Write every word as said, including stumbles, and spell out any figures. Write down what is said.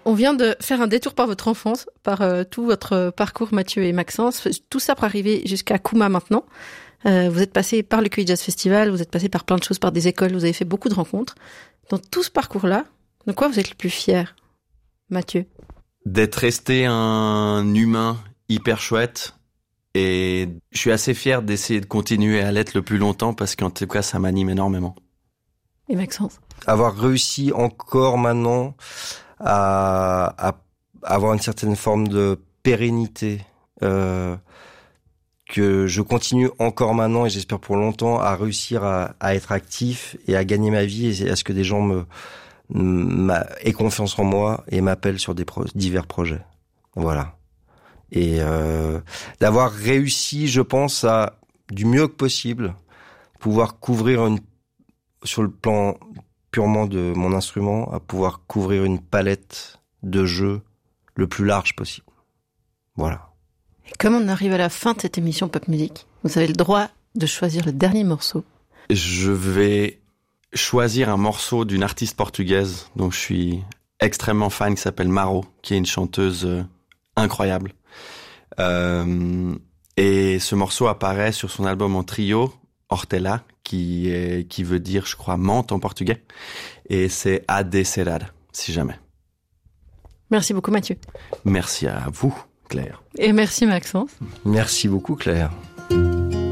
on vient de faire un détour par votre enfance, par euh, tout votre parcours, Mathieu et Maxence. Tout ça pour arriver jusqu'à Kouma maintenant. Euh, vous êtes passé par le Q I Jazz Festival, vous êtes passé par plein de choses, par des écoles, vous avez fait beaucoup de rencontres. Dans tout ce parcours-là, de quoi vous êtes le plus fier, Mathieu? D'être resté un humain hyper chouette. Et je suis assez fier d'essayer de continuer à l'être le plus longtemps parce qu'en tout cas, ça m'anime énormément. Et Maxence? Avoir réussi encore maintenant à, à avoir une certaine forme de pérennité, euh, que je continue encore maintenant et j'espère pour longtemps à réussir à, à être actif et à gagner ma vie et à ce que des gens me, m'a, aient confiance en moi et m'appellent sur des pro, divers projets. Voilà. Et euh, d'avoir réussi, je pense, à du mieux que possible pouvoir couvrir une, sur le plan purement de mon instrument, à pouvoir couvrir une palette de jeux le plus large possible. Voilà. Et comme on arrive à la fin de cette émission Pop Music, vous avez le droit de choisir le dernier morceau. Je vais choisir un morceau d'une artiste portugaise dont je suis extrêmement fan, qui s'appelle Maro, qui est une chanteuse euh, incroyable. Euh, et ce morceau apparaît sur son album en trio, Hortela, qui est, qui veut dire, je crois, menthe en portugais. Et c'est A de Cerrar, si jamais. Merci beaucoup, Mathieu. Merci à vous, Claire. Et merci, Maxence. Merci beaucoup, Claire.